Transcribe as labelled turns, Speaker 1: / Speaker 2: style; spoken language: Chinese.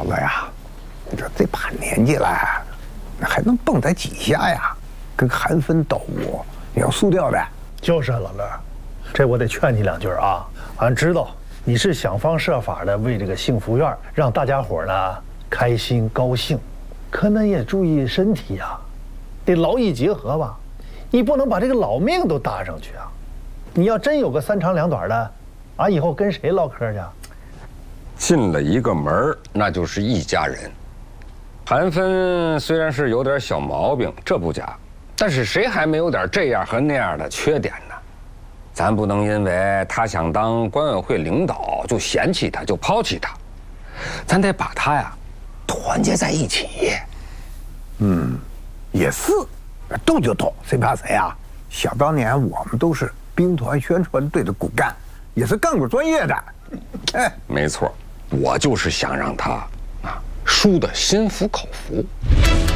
Speaker 1: 子呀，你这这把年纪了，那还能蹦跶几下呀？跟韩芬斗，你要输掉的。
Speaker 2: 就是老乐，这我得劝你两句啊。俺知道你是想方设法的为这个幸福院让大家伙呢开心高兴，可那也注意身体呀，得劳逸结合吧。你不能把这个老命都搭上去啊！你要真有个三长两短的，俺以后跟谁唠嗑去？
Speaker 3: 进了一个门那就是一家人。韩芬虽然是有点小毛病，这不假，但是谁还没有点这样和那样的缺点呢？咱不能因为他想当管委会领导就嫌弃他，就抛弃他，咱得把他呀团结在一起。
Speaker 1: 也是，斗就斗，谁怕谁啊？想当年我们都是兵团宣传队的骨干，也是干过专业的。哎，
Speaker 3: 没错，我就是想让他啊输得心服口服。